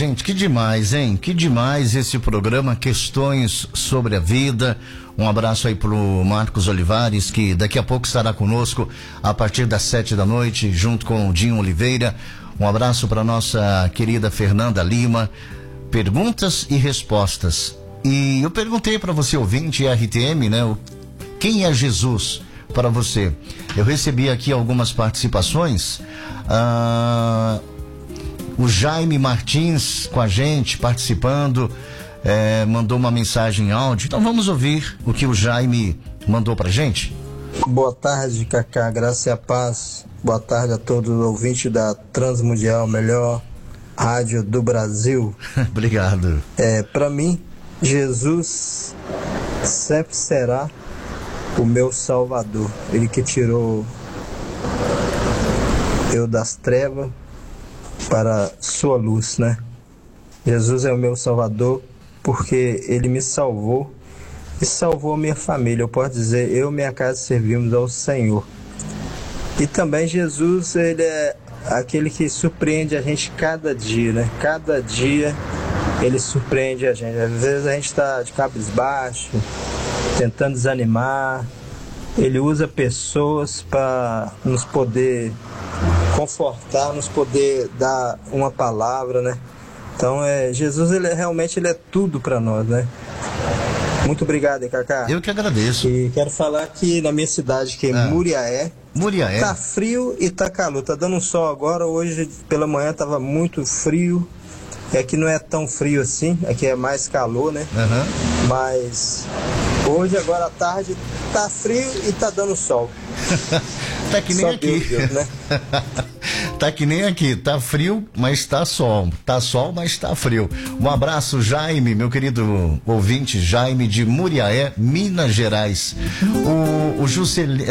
gente, que demais, hein? Que demais esse programa Questões sobre a Vida. Um abraço aí pro Marcos Olivares, que daqui a pouco estará conosco a partir das 7 da noite, junto com o Dinho Oliveira. Um abraço para nossa querida Fernanda Lima. Perguntas e respostas. E eu perguntei para você, ouvinte RTM, né? Quem é Jesus para você? Eu recebi aqui algumas participações. O Jaime Martins com a gente, participando, mandou uma mensagem em áudio. Então vamos ouvir o que o Jaime mandou pra gente. Boa tarde, Cacá, graça e a paz. Boa tarde a todos os ouvintes da Transmundial, melhor rádio do Brasil. Obrigado. Para mim, Jesus sempre será o meu Salvador. Ele que tirou eu das trevas para sua luz, né? Jesus é o meu Salvador porque ele me salvou e salvou minha família. Eu posso dizer, eu e minha casa servimos ao Senhor. E também Jesus, ele é aquele que surpreende a gente cada dia, né? Cada dia ele surpreende a gente. Às vezes a gente está de cabisbaixo, tentando desanimar. Ele usa pessoas para nos poder confortar, nos poder dar uma palavra, né? Então, Jesus, realmente ele é tudo para nós, né? Muito obrigado, hein, Cacá? Eu que agradeço. E quero falar que na minha cidade, que é Muriaé, tá frio e tá calor. Tá dando um sol agora, hoje pela manhã tava muito frio. Aqui não é tão frio assim, aqui é mais calor, né? Uhum. Mas hoje, agora à tarde, tá frio e tá dando sol. Tá que nem só aqui. Deus, né? Tá que nem aqui, tá frio, mas tá sol. Tá sol, mas tá frio. Um abraço, Jaime, meu querido ouvinte, Jaime de Muriaé, Minas Gerais. O Juceni,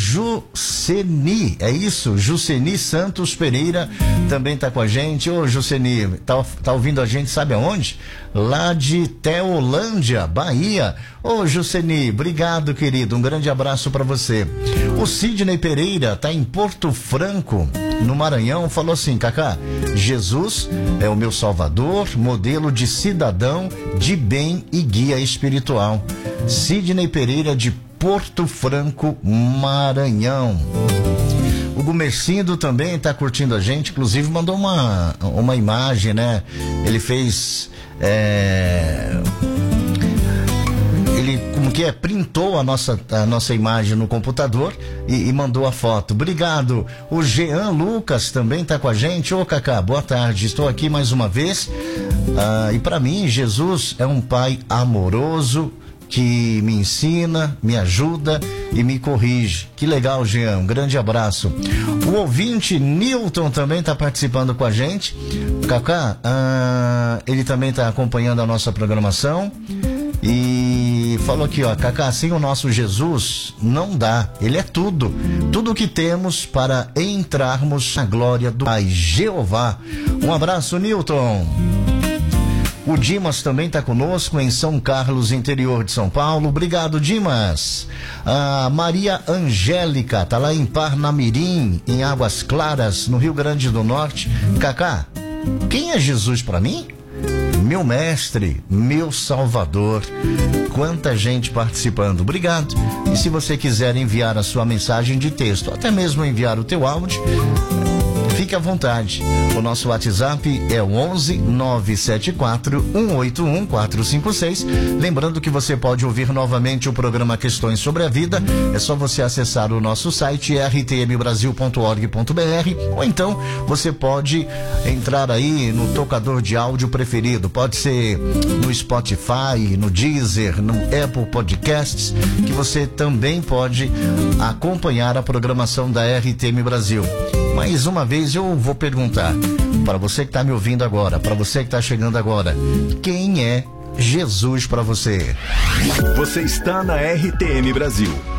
é isso? Juceni Santos Pereira também tá com a gente. Ô, Juceni, tá ouvindo a gente, sabe aonde? Lá de Teolândia, Bahia. Ô, Juceni, obrigado, querido. Um grande abraço para você. O Sidney Pereira tá em Porto Franco, no Maranhão, falou assim: Cacá, Jesus é o meu salvador, modelo de cidadão de bem e guia espiritual. Sidney Pereira de Porto Franco, Maranhão. O Gumercindo também está curtindo a gente, inclusive mandou uma imagem, né? Ele fez... Ele, como que printou a nossa imagem no computador e mandou a foto. Obrigado. O Jean Lucas também está com a gente. Ô, Cacá, boa tarde. Estou aqui mais uma vez. E para mim, Jesus é um pai amoroso que me ensina, me ajuda e me corrige. Que legal, Jean. Um grande abraço. O ouvinte Newton também está participando com a gente. Cacá, ele também está acompanhando a nossa programação. E falou aqui, ó, Cacá, sem o nosso Jesus não dá, ele é tudo o que temos para entrarmos na glória do Pai Jeová. Um abraço, Newton. O Dimas também está conosco em São Carlos, interior de São Paulo. Obrigado, Dimas. A Maria Angélica está lá em Parnamirim, em Águas Claras, no Rio Grande do Norte. Cacá, quem é Jesus para mim? Meu mestre, meu salvador. Quanta gente participando. Obrigado. E se você quiser enviar a sua mensagem de texto, até mesmo enviar o teu áudio, fique à vontade. O nosso WhatsApp é o 11 974 181 456. Lembrando que você pode ouvir novamente o programa Questões sobre a Vida. É só você acessar o nosso site rtmbrasil.org.br, ou então você pode entrar aí no tocador de áudio preferido. Pode ser no Spotify, no Deezer, no Apple Podcasts, que você também pode acompanhar a programação da RTM Brasil. Mais uma vez eu vou perguntar para você que está me ouvindo agora, para você que está chegando agora, quem é Jesus para você? Você está na RTM Brasil.